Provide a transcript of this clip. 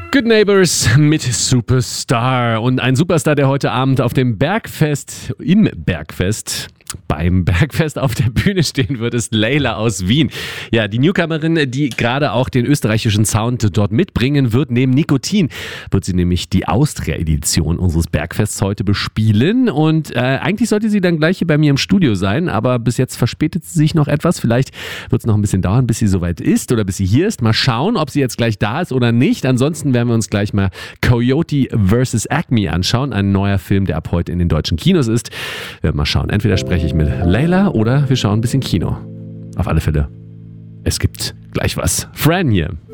Good Neighbors mit Superstar. Und ein Superstar, der heute Abend auf dem beim Bergfest auf der Bühne stehen wird, ist Layla aus Wien. Ja, die Newcomerin, die gerade auch den österreichischen Sound dort mitbringen wird. Neben Nikotin wird sie nämlich die Austria-Edition unseres Bergfests heute bespielen. Und eigentlich sollte sie dann gleich hier bei mir im Studio sein, aber bis jetzt verspätet sie sich noch etwas. Vielleicht wird es noch ein bisschen dauern, bis sie soweit ist oder bis sie hier ist. Mal schauen, ob sie jetzt gleich da ist oder nicht. Ansonsten werden wir uns gleich mal Coyote vs. Acme anschauen. Ein neuer Film, der ab heute in den deutschen Kinos ist. Wir werden mal schauen. Entweder spreche ich mit Layla oder wir schauen ein bisschen Kino. Auf alle Fälle, es gibt gleich was. Fran hier